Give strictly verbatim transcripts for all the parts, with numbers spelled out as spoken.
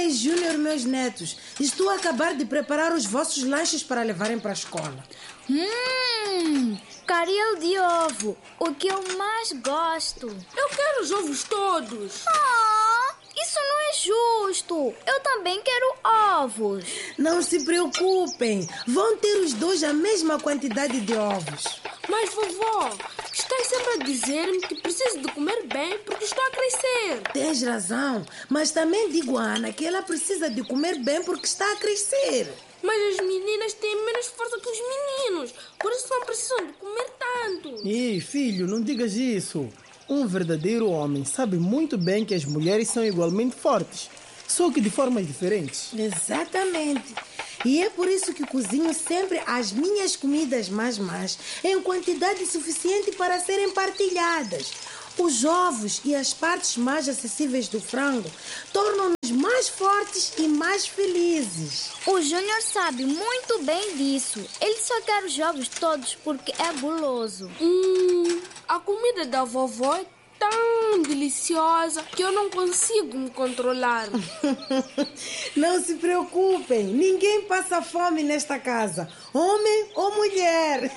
Ei, Júnior, meus netos, estou a acabar de preparar os vossos lanches para levarem para a escola. Hum, caril de ovo, o que eu mais gosto. Eu quero os ovos todos. Ah, isso não é justo. Eu também quero ovos. Não se preocupem, vão ter os dois a mesma quantidade de ovos. Mas, vovó, estás sempre a dizer-me que preciso de comer bem porque estou a crescer. Tens razão, mas também digo a Ana que ela precisa de comer bem porque está a crescer. Mas as meninas têm menos força que os meninos, por isso não precisam de comer tanto. Ei, filho, não digas isso. Um verdadeiro homem sabe muito bem que as mulheres são igualmente fortes, só que de formas diferentes. Exatamente. E é por isso que cozinho sempre as minhas comidas mais más em quantidade suficiente para serem partilhadas. Os ovos e as partes mais acessíveis do frango tornam-nos mais fortes e mais felizes. O Júnior sabe muito bem disso. Ele só quer os ovos todos porque é guloso. Hum, a comida da vovó é tão deliciosa que eu não consigo me controlar. Não se preocupem, ninguém passa fome nesta casa, homem ou mulher.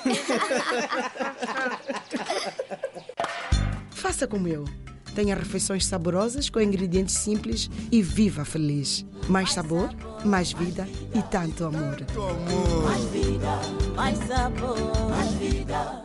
Faça como eu. Tenha refeições saborosas com ingredientes simples e viva feliz. Mais sabor, mais vida e tanto amor. Mais vida, mais sabor, mais vida.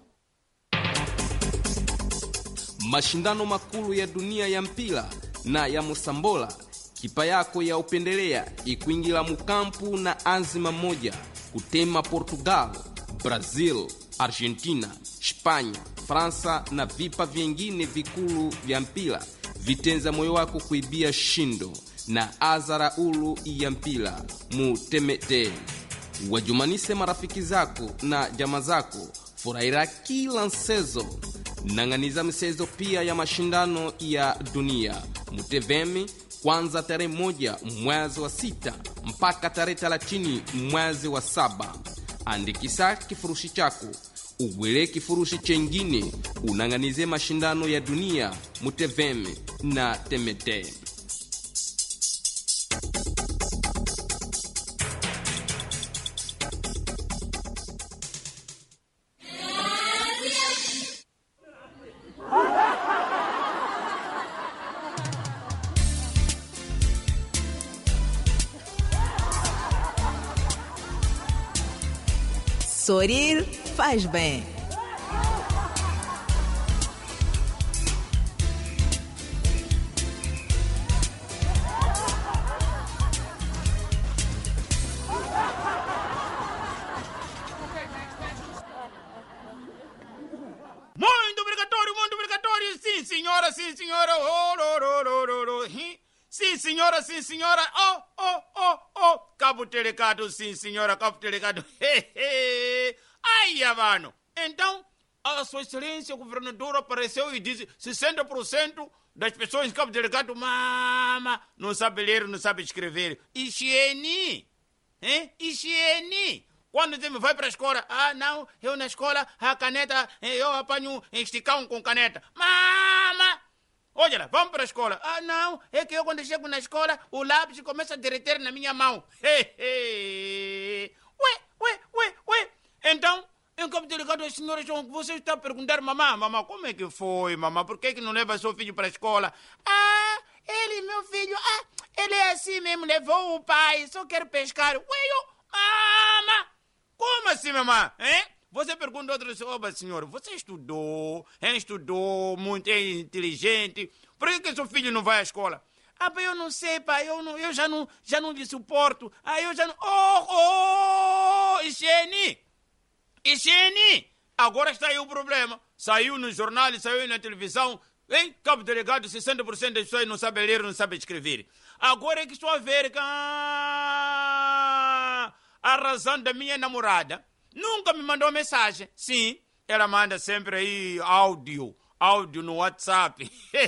Mashindano makulu ya dunia ya mpira na ya Mosambola, kipa yako ya upendelea ikuingira mukampu na azima moja kutema Portugal, Brazil, Argentina, Espanha, Fransa na vipa vyengine vikulu vya mpira vitenza moyo wako kuibia shindo na azara ulu ya mpira mutemete. Wajumanise marafiki zako na jama zako, furahira kila mchezo. Nanganiza mchezo pia ya mashindano ya dunia mutevemi kwanza tarehe moja mwezi wa sita mpaka tarehe thelathini mwezi wa saba. Andikisa kifurushi chako uwele kifurushi chengine unanganize mashindano ya dunia mutevemi na temete. Sorrir faz bem. Muito obrigatório, muito obrigatório. Sim, senhora, sim, senhora. Oh, oh, oh, oh, oh, oh. Sim, senhora, sim, senhora. Oh, oh, oh, oh. Cabo Telecado, sim, senhora. Cabo Telecado. Ai, mano. Então, a sua excelência, o governador apareceu e disse sessenta por cento das pessoas em Cabo Delegado, mama, não sabe ler, não sabe escrever. Higiene. Hein? Higiene. Quando você vai para a escola, ah, não, eu na escola, a caneta, eu apanho esticão com caneta. Mama! Olha lá, vamos para a escola. Ah, não, é que eu quando chego na escola, o lápis começa a derreter na minha mão. Ué, ué, ué, ué. Então, em Cabo Delegado, as senhoras, você está a perguntar, mamãe, mamãe, como é que foi, mamãe? Por que que não leva seu filho para a escola? Ah, ele, meu filho, ah, ele é assim mesmo, levou o pai, só quer pescar. Ué, eu, mamãe, como assim, mamãe? Hein? Você pergunta a outra pessoa, senhora, você estudou, hein? Estudou, muito é inteligente, por que que seu filho não vai à escola? Ah, pai, eu não sei, pai, eu, não, eu já, não, já não lhe suporto. Ah, eu já não... Oh, oh, higiene! Higiene! Agora está aí o problema. Saiu no jornal, saiu na televisão. Hein? Cabo Delegado, sessenta por cento das pessoas não sabem ler, não sabem escrever. Agora é que estou a ver que... Ah, a razão da minha namorada nunca me mandou mensagem. Sim, ela manda sempre aí áudio. Áudio no WhatsApp.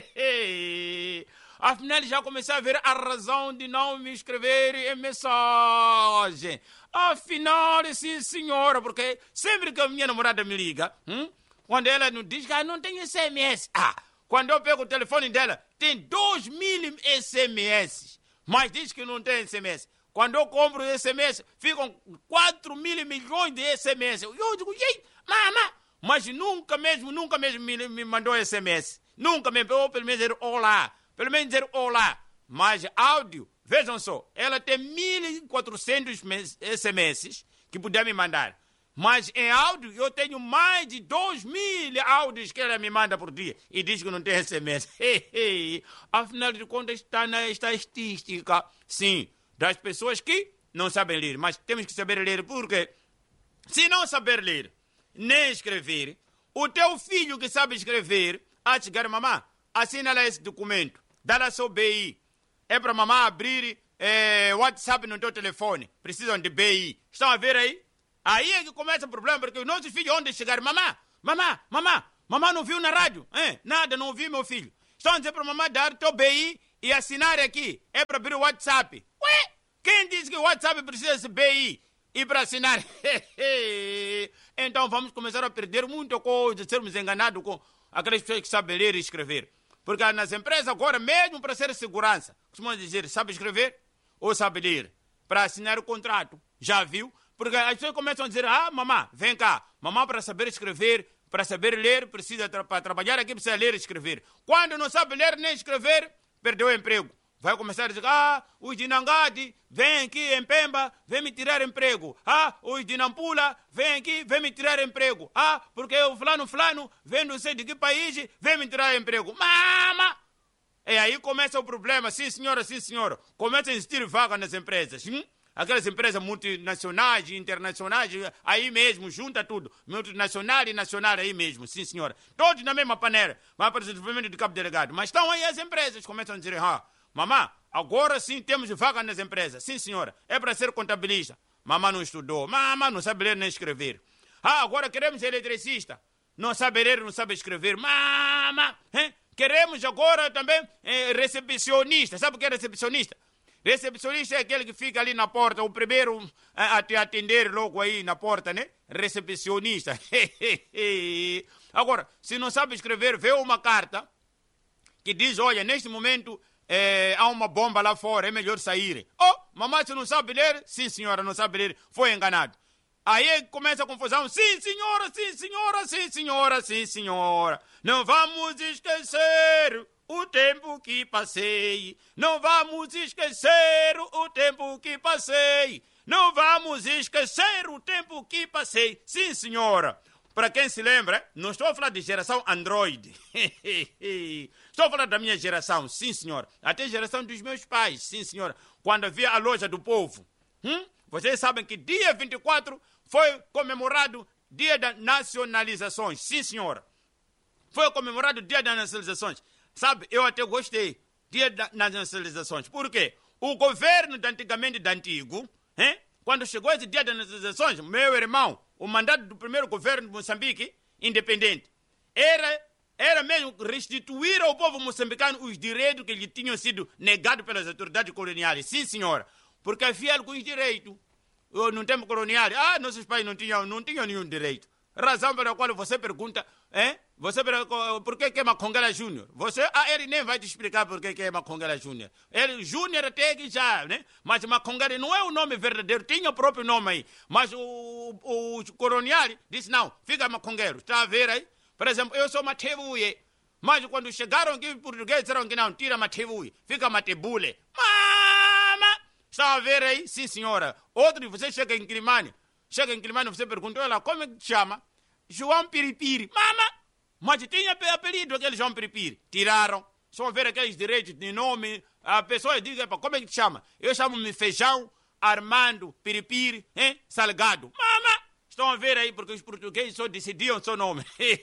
Afinal, já comecei a ver a razão de não me escrever em mensagem. Afinal, sim, senhora, porque sempre que a minha namorada me liga, hum, quando ela não diz que ah, não tem S M S, ah, quando eu pego o telefone dela, tem dois mil S M S. mas diz que não tem S M S. Quando eu compro S M S, ficam quatro mil milhões de S M S. Eu digo, ei, mama, mas nunca mesmo, nunca mesmo me, me mandou S M S. Nunca mesmo, ou pelo menos dizer olá, pelo menos dizer olá. Mas áudio, vejam só, ela tem mil e quatrocentos S M S que puder me mandar. Mas em áudio eu tenho mais de dois mil áudios que ela me manda por dia. E diz que não tem S M S. Afinal de contas está na estatística, sim, das pessoas que não sabem ler. Mas temos que saber ler porque se não saber ler nem escrever, o teu filho que sabe escrever, a chegar, mamãe, assina lá esse documento, dá lá seu B I. É para mamãe abrir é, WhatsApp no teu telefone. Precisam de B I. Estão a ver aí? Aí é que começa o problema, porque os nossos filhos, onde chegar, mamãe, mamãe, mamãe, mamãe não viu na rádio? É, nada, não ouvi, meu filho. Estão a dizer para mamãe dar teu B I e assinar aqui. É para abrir o WhatsApp. Ué, quem disse que o WhatsApp precisa de B I e para assinar? Então vamos começar a perder muita coisa, sermos enganados com aquelas pessoas que sabem ler e escrever. Porque nas empresas agora, mesmo para ser segurança, costumam dizer, sabe escrever ou sabe ler? Para assinar o contrato. Já viu? Porque as pessoas começam a dizer, ah, mamãe, vem cá. Mamãe, para saber escrever, para saber ler, precisa, tra para trabalhar aqui, precisa ler e escrever. Quando não sabe ler nem escrever, perdeu o emprego. Vai começar a dizer, ah, os de Nangadi, vem aqui em Pemba, vem me tirar emprego. Ah, os de Nampula, vem aqui, vem me tirar emprego. Ah, porque o fulano, fulano, vem não sei de que país, vem me tirar emprego. Mama! E aí começa o problema, sim senhora, sim senhora. Começa a existir vaga nas empresas, hum? Aquelas empresas multinacionais, internacionais, aí mesmo, junta tudo. Multinacional e nacional aí mesmo, sim senhora. Todos na mesma panela. Vai para o desenvolvimento de cabo delegado. Mas estão aí as empresas, começam a dizer, ah, mamãe, agora sim temos vaga nas empresas. Sim senhora, é para ser contabilista. Mamãe não estudou, mamãe não sabe ler nem escrever. Ah, agora queremos eletricista. Não sabe ler, não sabe escrever. Mamãe, hein? Queremos agora também eh, recepcionista. Sabe o que é recepcionista? Recepcionista é aquele que fica ali na porta, o primeiro a, a te atender logo aí na porta, né? Recepcionista. Agora, se não sabe escrever, vê uma carta que diz, olha, neste momento é, há uma bomba lá fora, é melhor sair. Oh, mamãe, você não sabe ler? Sim, senhora, não sabe ler. Foi enganado. Aí começa a confusão. Sim, senhora, sim, senhora, sim, senhora, sim, senhora. Não vamos esquecer o tempo que passei, não vamos esquecer o tempo que passei, não vamos esquecer o tempo que passei. Sim, senhora. Para quem se lembra, não estou a falar de geração Android. Estou a falar da minha geração, sim, senhora. Até a geração dos meus pais, sim, senhora. Quando havia a loja do povo. Hum? Vocês sabem que dia vinte e quatro foi comemorado dia das nacionalizações, sim, senhora. Foi comemorado dia das nacionalizações. Sabe, eu até gostei dia das nacionalizações. Por quê? O governo de antigamente, de antigo, hein? Quando chegou esse dia das nacionalizações, meu irmão, o mandato do primeiro governo de Moçambique, independente, era, era mesmo restituir ao povo moçambicano os direitos que lhe tinham sido negados pelas autoridades coloniais. Sim, senhora. Porque havia alguns direitos. No tempo colonial, ah, nossos pais não tinham, não tinham nenhum direito. Razão pela qual você pergunta, hein? Você pergunta, por que que é Macongela Júnior? Você, ah, ele nem vai te explicar por que que é Macongela Júnior. Ele, Júnior até que já, né? Mas Macongela não é o nome verdadeiro, tinha o próprio nome aí. Mas o, o, o colonial disse, não, fica Macongelo. Está a ver aí? Por exemplo, eu sou Matebuye. Mas quando chegaram aqui, os portugueses disseram que não, tira Matebuye, fica Matebule. Mama! Está a ver aí? Sim, senhora. Outro, você chega em Quilimane. Chega em Quilimane, você perguntou ela, como é que te chama? João Piripiri. Mama! Mas tinha apelido aquele João Piripiri. Tiraram. Só ver aqueles direitos de nome. A pessoa diz, como é que te chama? Eu chamo-me Feijão Armando Piripiri, hein? Salgado. Mama! Estão a ver aí, porque os portugueses só decidiam seu nome.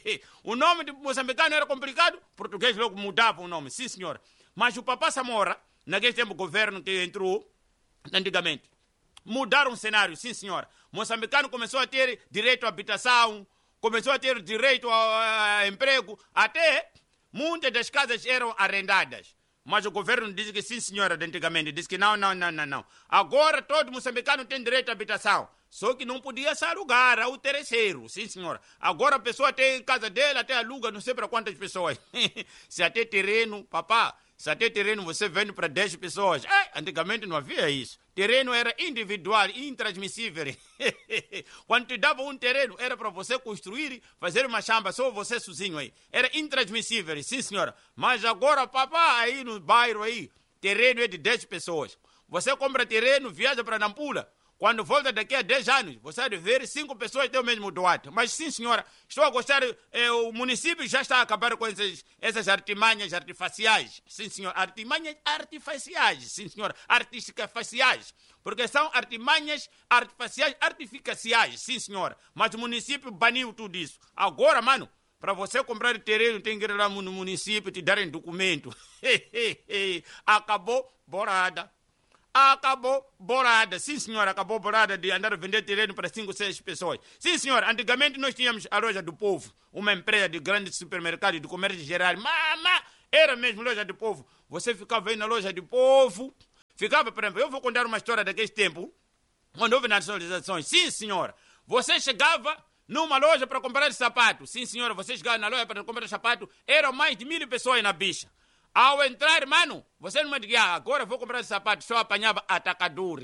O nome de moçambicano era complicado, os portugueses logo mudavam o nome. Sim, senhora. Mas o Papá Samora, naquele tempo o governo que entrou, antigamente, mudaram o cenário, sim, senhora. Moçambicano começou a ter direito à habitação, começou a ter direito a, a emprego, até muitas das casas eram arrendadas. Mas o governo disse que sim, senhora, de antigamente, disse que não, não, não, não, não. Agora todo moçambicano tem direito à habitação, só que não podia se alugar ao terceiro, sim, senhora. Agora a pessoa tem casa dela, até aluga, não sei para quantas pessoas. Se até terreno, papá, Se até terreno você vende para dez pessoas. É, antigamente não havia isso. Terreno era individual, intransmissível. Quando te dava um terreno, era para você construir, fazer uma chamba, só você sozinho aí. Era intransmissível, sim senhora. Mas agora, papá, aí no bairro aí, terreno é de dez pessoas. Você compra terreno, viaja para Nampula. Quando volta daqui a dez anos, você vai ver cinco pessoas têm o mesmo doate. Mas sim, senhora, estou a gostar, eh, o município já está a acabar com essas, essas artimanhas artificiais. Sim, senhora, artimanhas artificiais. Sim, senhora, artísticas faciais. Porque são artimanhas artificiais, artificiais. Sim, senhora. Mas o município baniu tudo isso. Agora, mano, para você comprar terreno, tem que ir lá no município te darem documento. Acabou borada. Acabou borada. Sim, senhora, acabou borada de andar a vender terreno para cinco, seis pessoas. Sim, senhora, antigamente nós tínhamos a Loja do Povo, uma empresa de grande supermercado de comércio geral. Mama, era mesmo Loja do Povo. Você ficava aí na Loja do Povo, ficava, por exemplo, eu vou contar uma história daquele tempo, quando houve nacionalizações. Sim, senhora, você chegava numa loja para comprar sapato. Sim, senhora, você chegava na loja para comprar sapato, eram mais de mil pessoas na bicha. Ao entrar, mano, você não me diga, ah, agora vou comprar sapato, só apanhava atacador.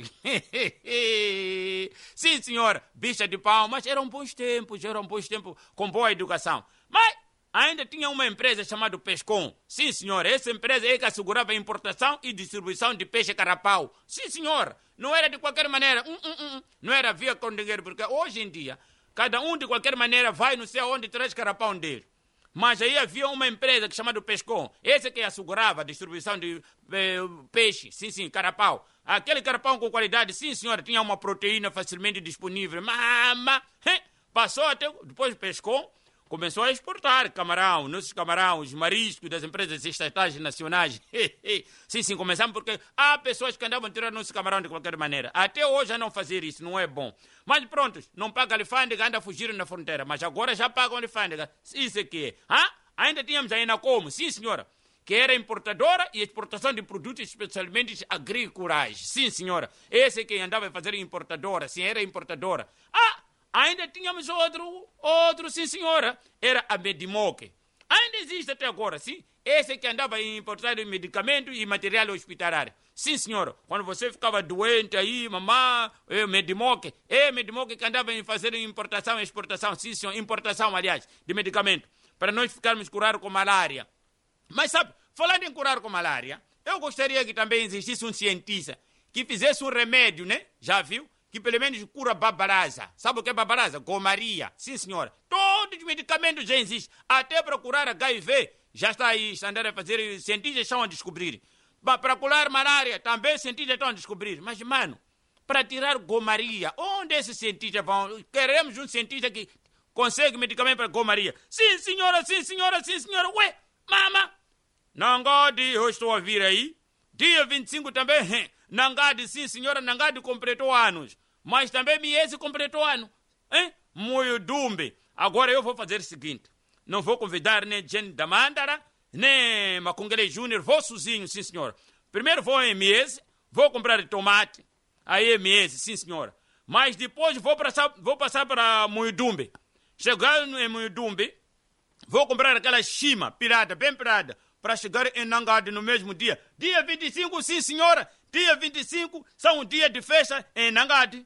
Sim, senhora, bicha de pau, mas eram bons tempos, eram bons tempos com boa educação. Mas ainda tinha uma empresa chamada Pescom. Sim, senhora, essa empresa é que assegurava a importação e distribuição de peixe carapau. Sim, senhora, não era de qualquer maneira, hum, hum, hum. não era via com dinheiro, porque hoje em dia, cada um de qualquer maneira vai não sei aonde traz carapau dele. Mas aí havia uma empresa que chamada Pescom. Essa que assegurava a distribuição de eh, peixe, sim, sim, carapau. Aquele carapau com qualidade, sim, senhora, tinha uma proteína facilmente disponível. Mama, he, passou até, depois Pescom começou a exportar camarão, nossos camarão, os mariscos das empresas estatais nacionais. Sim, sim, começamos porque há pessoas que andavam a tirar nosso camarão de qualquer maneira. Até hoje a não fazer isso, não é bom. Mas pronto, não paga alfândega, anda a fugir na fronteira. Mas agora já pagam alfândega. Isso é que é. Ah? Ainda tínhamos a Enacomo, sim senhora, que era importadora e exportação de produtos especialmente agrícolas. Sim senhora, esse que andava a fazer importadora, sim, era importadora. Ah! Ainda tínhamos outro, outro, sim senhora, era a Medimoque. Ainda existe até agora, sim? Esse que andava a importar medicamentos e material hospitalar. Sim senhora, quando você ficava doente aí, mamã, é Medimoque, é Medimoque que andava a fazer importação e exportação, sim senhora, importação, aliás, de medicamento, para nós ficarmos curados com malária. Mas sabe, falando em curar com malária, eu gostaria que também existisse um cientista que fizesse um remédio, né? Já viu? Que pelo menos cura babaraza. Sabe o que é babaraza? Gomaria. Sim, senhora. Todos os medicamentos já existem. Até para curar H I V, já está aí, andando a fazer, cientistas estão a descobrir. Para curar malária, também cientistas estão a descobrir. Mas, mano, para tirar gomaria, onde esses cientistas vão? Queremos um cientista que consegue medicamento para gomaria. Sim, senhora, sim, senhora, sim, senhora. Ué, mama, Nangade, eu estou a vir aí. Dia vinte e cinco também, Nangade, sim, senhora, Nangade completou anos. Mas também Miese completou ano. Hein? Muyudumbe. Agora eu vou fazer o seguinte. Não vou convidar nem Jenny Damandara, nem Macungele Júnior. Vou sozinho, sim, senhora. Primeiro vou em Miese, vou comprar tomate. Aí é Miese, sim, senhora. Mas depois vou passar, vou passar para Muyudumbe. Chegando em Muyudumbe, vou comprar aquela chima pirada, bem pirada, para chegar em Nangade no mesmo dia. Dia vinte e cinco, sim, senhora. Dia vinte e cinco são um dia de festa em Nangade.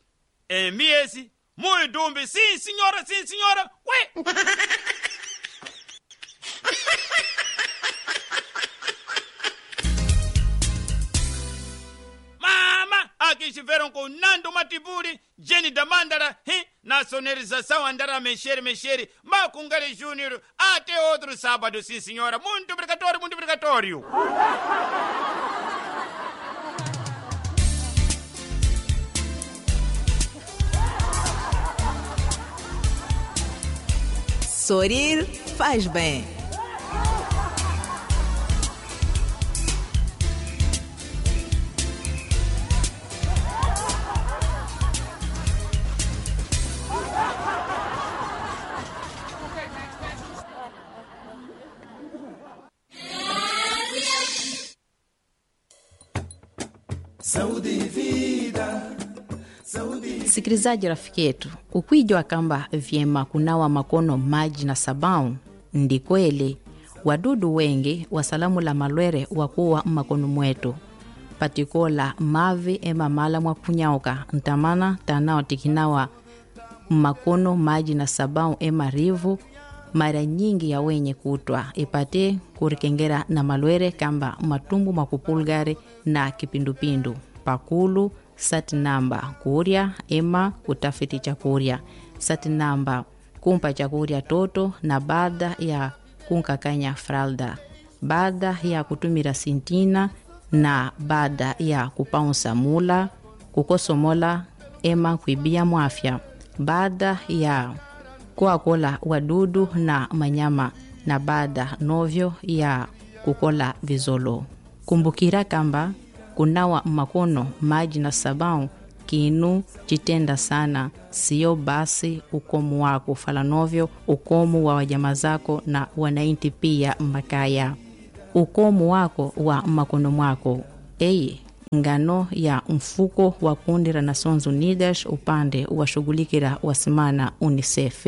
Em Miese, Muyudumbe, sim, senhora, sim, senhora. Ué! Mama, aqui estiveram com Nando Matiburi, Jenny Damandara, hein? Na sonorização andaram a mexer, mexer, Macungale Júnior, até outro sábado, sim, senhora. Muito obrigatório, muito obrigatório. Sorrir faz bem. Saúde e vida. Sikilizaji rafiki yetu, ukwijo akamba vyema kunawa makono maji na sabau ndi kweli wadudu wengi wasalamu la malwere wakuwa mmakono mwetu patikola mavi ema mala mwa kunyauka ntamana tanao tikinawa mmakono maji na sabau ema rivu mara nyingi ya wenye kutwa ipate kurikengera na malwere kamba matumbu makupulgari na kipindupindu pakulu sati namba kuria ema kutafiti chakuria sati namba kumpa chakuria toto na baada ya kunkakanya fralda baada ya kutumira sintina na baada ya kupaunsa mula kukosomola ema kuibia mwafya baada ya kuakola wadudu na manyama na baada novyo ya kukola vizolo. Kumbukira kamba kunawa makono maji na sabau kinu chitenda sana sio basi ukomu wako fala novyo ukomu wa wajama zako na wanainti pia mbakaya ukomu wako wa makono mwako eye ngano ya mfuko wa kundi la Nations Unidas upande wa shughulikira wasimana UNICEF.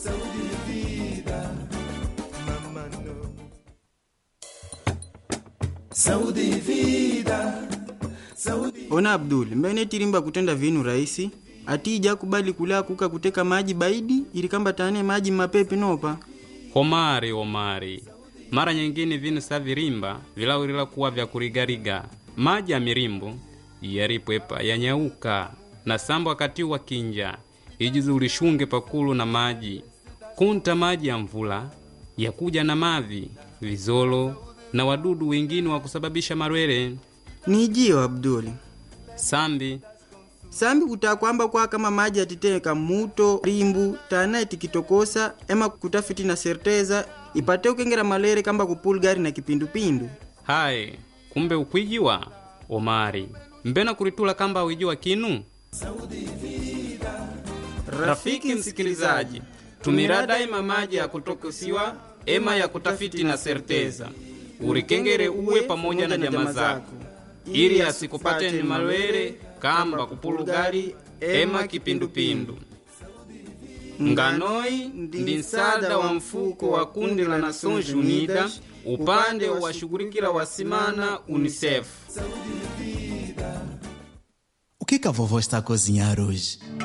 Saudi vida. Saudi. Ona Abdul, mbene tirimba kutenda vinu rahisi. Atija kubali kula kuka kuteka maji baidi ili kamba tane maji mapepe nopa. Omari, Omari. Mara nyingine vinu savirimba vilawirila kuwa vya kurigariga. Maji ya mirimbu yaripwepa yanyauka na samba wakati wa kinja ijizu ulishunge pakulu na maji kunta maji ya mvula yakuja na mavi vizolo na wadudu wengine wa kusababisha marwere. Nijio Abduli sambi sambi kutakwamba kwa kama maji atiteka muto rimbu tana itikitokosa ema kutafiti na serteza ipate ukengera malere kamba kupulgari na kipindupindu. Hai kumbe ukwijiwa Omari mbena kuritula kamba uijiwa kinu. Rafiki msikilizaji, tumira daima maji ya kutokosiwa ema ya kutafiti na serteza urikengere uwe pamoja na jamaa zako ili asikupate ni malwere kamba kupulugari ema kipindupindu. Nganoi ndi nsada wa mfuko wa kundi la Nations Unidas upande wa shughulikira wasimana UNICEF. O que que a vovó está a cozinhar hoje?